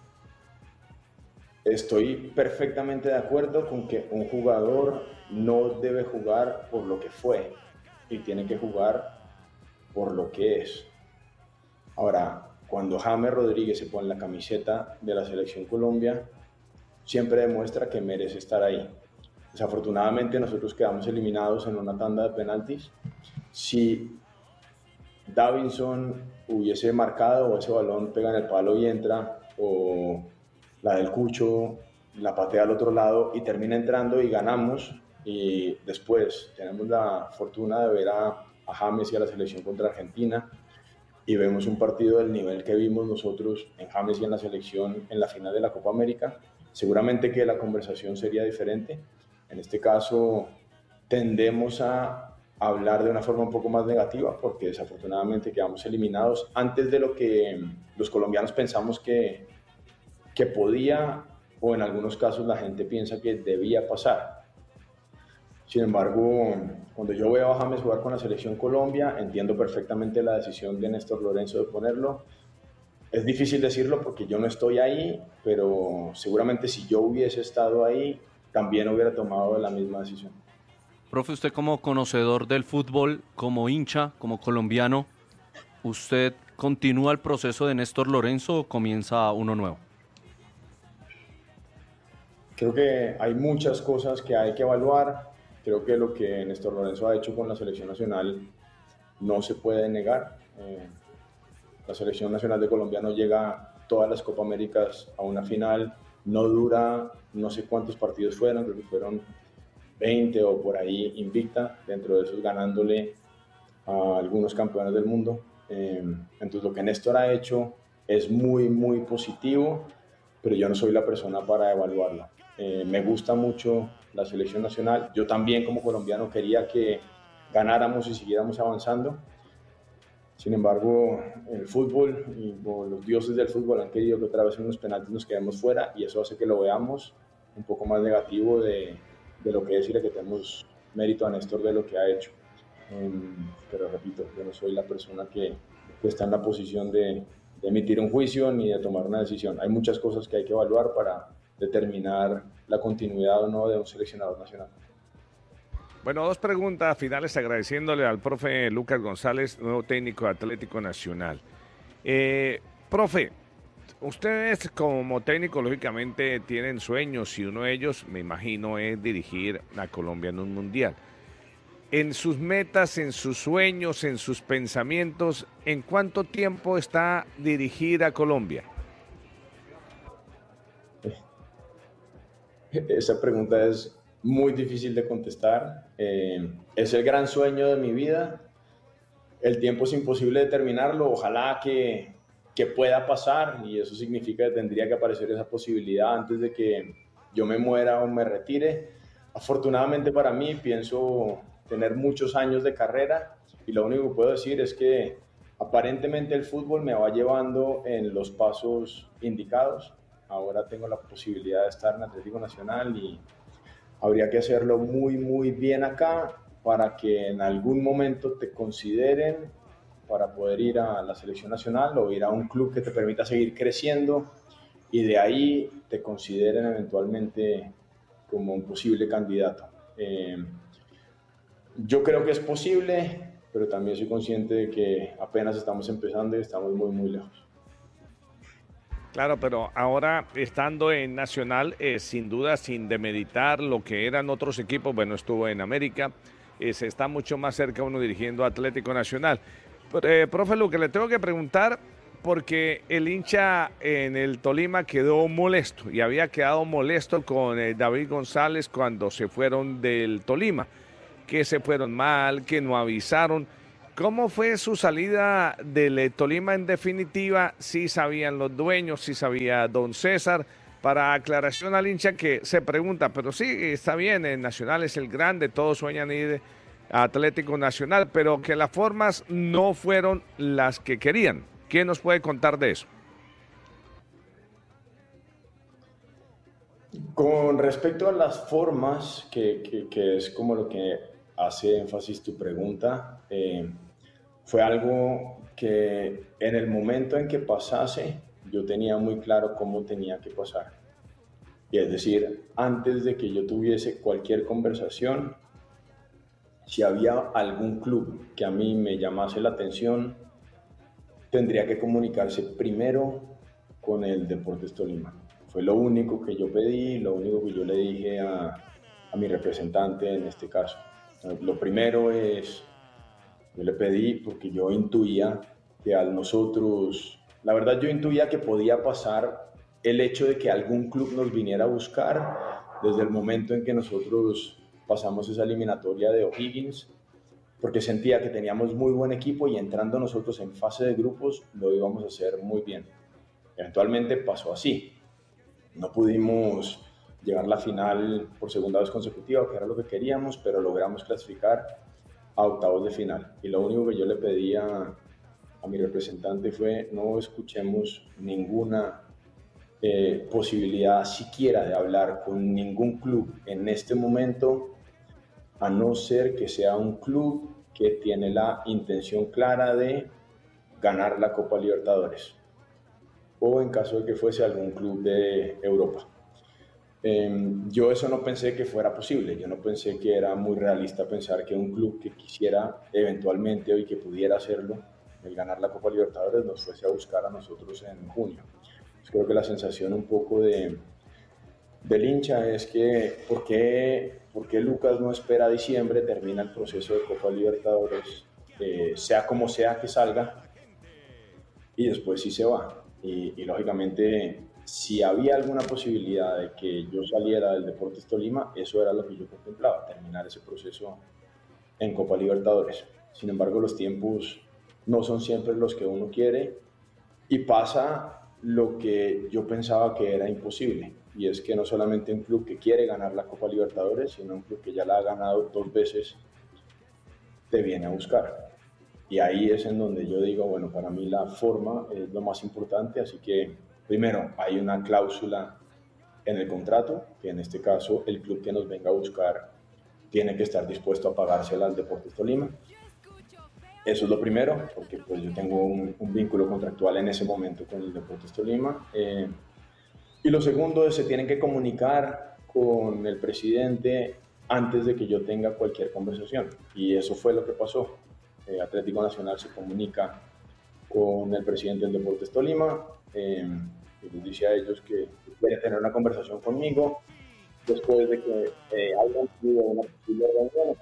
Estoy perfectamente de acuerdo con que un jugador no debe jugar por lo que fue y tiene que jugar por lo que es. Ahora, cuando James Rodríguez se pone la camiseta de la Selección Colombia, siempre demuestra que merece estar ahí. Desafortunadamente nosotros quedamos eliminados en una tanda de penaltis. Si Davinson hubiese marcado o ese balón pega en el palo y entra, o la del Cucho la patea al otro lado y termina entrando y ganamos, y después tenemos la fortuna de ver a, a James y a la selección contra Argentina y vemos un partido del nivel que vimos nosotros en James y en la selección en la final de la Copa América, seguramente que la conversación sería diferente. En este caso tendemos a hablar de una forma un poco más negativa porque desafortunadamente quedamos eliminados antes de lo que los colombianos pensamos que, que podía, o en algunos casos la gente piensa que debía pasar. Sin embargo, cuando yo veo a James jugar con la Selección Colombia, entiendo perfectamente la decisión de Néstor Lorenzo de ponerlo. Es difícil decirlo porque yo no estoy ahí, pero seguramente si yo hubiese estado ahí, también hubiera tomado la misma decisión. Profe, usted como conocedor del fútbol, como hincha, como colombiano, ¿usted continúa el proceso de Néstor Lorenzo o comienza uno nuevo? Creo que hay muchas cosas que hay que evaluar. Creo que lo que Néstor Lorenzo ha hecho con la Selección Nacional no se puede negar. Eh, la Selección Nacional de Colombia no llega todas las Copa Américas a una final, no dura no sé cuántos partidos fueron, creo que fueron veinte o por ahí invicta, dentro de esos ganándole a algunos campeones del mundo. Eh, entonces lo que Néstor ha hecho es muy, muy positivo, pero yo no soy la persona para evaluarlo. Eh, me gusta mucho la selección nacional. Yo también como colombiano quería que ganáramos y siguiéramos avanzando. Sin embargo, el fútbol y los dioses del fútbol han querido que otra vez en los penaltis nos quedemos fuera y eso hace que lo veamos un poco más negativo de, de lo que es y le que tenemos mérito a Néstor de lo que ha hecho. Um, pero repito, yo no soy la persona que, que está en la posición de, de emitir un juicio ni de tomar una decisión. Hay muchas cosas que hay que evaluar para determinar la continuidad o no de un seleccionador nacional. Bueno, dos preguntas finales agradeciéndole al profe Lucas González, nuevo técnico de Atlético Nacional. Eh, profe, ustedes como técnico lógicamente tienen sueños y uno de ellos, me imagino, es dirigir a Colombia en un mundial. En sus metas, en sus sueños, en sus pensamientos, ¿en cuánto tiempo está dirigir a Colombia? Esa pregunta es muy difícil de contestar. Eh, es el gran sueño de mi vida. El tiempo es imposible determinarlo. Ojalá que, que pueda pasar y eso significa que tendría que aparecer esa posibilidad antes de que yo me muera o me retire. Afortunadamente para mí pienso tener muchos años de carrera y lo único que puedo decir es que aparentemente el fútbol me va llevando en los pasos indicados. Ahora tengo la posibilidad de estar en Atlético Nacional y habría que hacerlo muy, muy bien acá para que en algún momento te consideren para poder ir a la selección nacional o ir a un club que te permita seguir creciendo y de ahí te consideren eventualmente como un posible candidato. Eh, yo creo que es posible, pero también soy consciente de que apenas estamos empezando y estamos muy, muy lejos. Claro, pero ahora estando en Nacional, eh, sin duda, sin demeritar lo que eran otros equipos, bueno, estuvo en América, eh, se está mucho más cerca uno dirigiendo a Atlético Nacional. Eh, profe Luque, le tengo que preguntar porque el hincha en el Tolima quedó molesto y había quedado molesto con eh, David González cuando se fueron del Tolima, que se fueron mal, que no avisaron. ¿Cómo fue su salida del eh, Tolima en definitiva? ¿Sí sabían los dueños, sí sabía don César? Para aclaración al hincha que se pregunta, pero sí, está bien, el Nacional es el grande, todos sueñan ir a Atlético Nacional, pero que las formas no fueron las que querían. ¿Qué nos puede contar de eso? Con respecto a las formas, que, que, que es como lo que hace énfasis tu pregunta, eh, fue algo que en el momento en que pasase, yo tenía muy claro cómo tenía que pasar. Y es decir, antes de que yo tuviese cualquier conversación, si había algún club que a mí me llamase la atención, tendría que comunicarse primero con el Deportes Tolima. Fue lo único que yo pedí, lo único que yo le dije a, a mi representante en este caso. Lo primero es, yo le pedí porque yo intuía que al nosotros, la verdad yo intuía que podía pasar el hecho de que algún club nos viniera a buscar desde el momento en que nosotros pasamos esa eliminatoria de O'Higgins, porque sentía que teníamos muy buen equipo y entrando nosotros en fase de grupos lo íbamos a hacer muy bien. Eventualmente pasó así. No pudimos llegar a la final por segunda vez consecutiva, que era lo que queríamos, pero logramos clasificar a octavos de final. Y lo único que yo le pedía a mi representante fue no escuchemos ninguna eh, posibilidad siquiera de hablar con ningún club en este momento, a no ser que sea un club que tiene la intención clara de ganar la Copa Libertadores, o en caso de que fuese algún club de Europa. Eh, yo eso no pensé que fuera posible, yo no pensé que era muy realista pensar que un club que quisiera eventualmente y que pudiera hacerlo, el ganar la Copa Libertadores, nos fuese a buscar a nosotros en junio. Pues creo que la sensación un poco de, del hincha es que ¿por qué, por qué Lucas no espera a diciembre, termina el proceso de Copa Libertadores, eh, sea como sea que salga, y después sí se va? Y, y lógicamente, si había alguna posibilidad de que yo saliera del Deportes Tolima, eso era lo que yo contemplaba, terminar ese proceso en Copa Libertadores. Sin embargo, los tiempos no son siempre los que uno quiere y pasa lo que yo pensaba que era imposible, y es que no solamente un club que quiere ganar la Copa Libertadores, sino un club que ya la ha ganado dos veces, te viene a buscar. Y ahí es en donde yo digo, bueno, para mí la forma es lo más importante, así que primero hay una cláusula en el contrato, que en este caso el club que nos venga a buscar tiene que estar dispuesto a pagársela al Deportes Tolima. Eso es lo primero, porque pues yo tengo un, un vínculo contractual en ese momento con el Deportes Tolima. Eh, y lo segundo es se tienen que comunicar con el presidente antes de que yo tenga cualquier conversación. Y eso fue lo que pasó. Eh, Atlético Nacional se comunica con el presidente del Deportes Tolima eh, y les dice a ellos que, que quiere tener una conversación conmigo después de que eh, hayan tenido una posible reunión.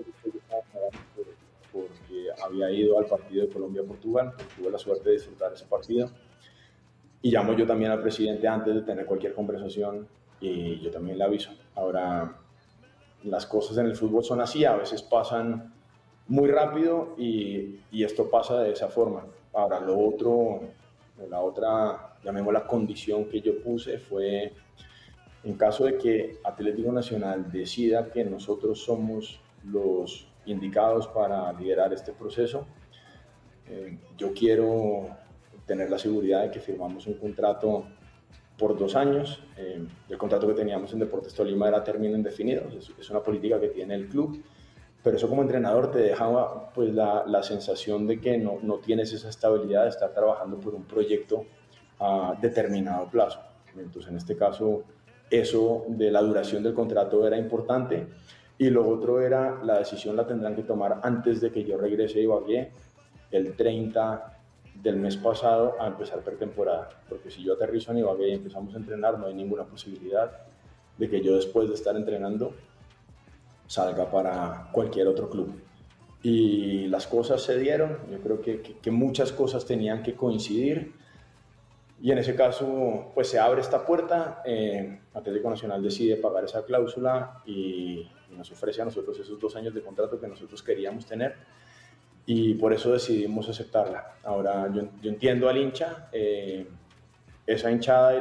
Porque había ido al partido de Colombia-Portugal, tuve la suerte de disfrutar ese partido, y llamo yo también al presidente antes de tener cualquier conversación y yo también le aviso. Ahora, las cosas en el fútbol son así, a veces pasan muy rápido y, y esto pasa de esa forma. Ahora, lo otro, la otra, llamémosla condición que yo puse fue, en caso de que Atlético Nacional decida que nosotros somos los indicados para liderar este proceso, eh, yo quiero tener la seguridad de que firmamos un contrato por dos años. Eh, el contrato que teníamos en Deportes Tolima era término indefinido, es, es una política que tiene el club, pero eso como entrenador te deja pues, la, la sensación de que no, no tienes esa estabilidad de estar trabajando por un proyecto a determinado plazo. Entonces, en este caso, eso de la duración del contrato era importante. Y lo otro era, la decisión la tendrán que tomar antes de que yo regrese a Ibagué, el treinta del mes pasado, a empezar pretemporada. Porque si yo aterrizo en Ibagué y empezamos a entrenar, no hay ninguna posibilidad de que yo después de estar entrenando salga para cualquier otro club. y las cosas se dieron. Yo creo que, que, que muchas cosas tenían que coincidir y en ese caso pues se abre esta puerta. eh, Atlético Nacional decide pagar esa cláusula y, y nos ofrece a nosotros esos dos años de contrato que nosotros queríamos tener y por eso decidimos aceptarla. Ahora yo, yo entiendo al hincha, eh, esa hinchada